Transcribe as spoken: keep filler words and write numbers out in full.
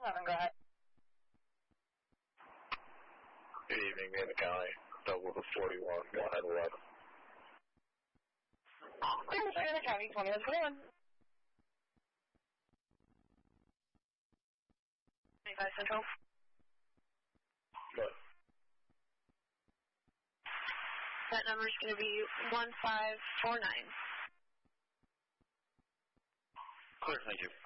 eleven, go ahead. Good evening, Napa County. Double to forty-one, go ahead, eleven. Napa County, twenty-one twenty-one. twenty-five Central. Good. That number is going to be one five four nine. Clear, thank you.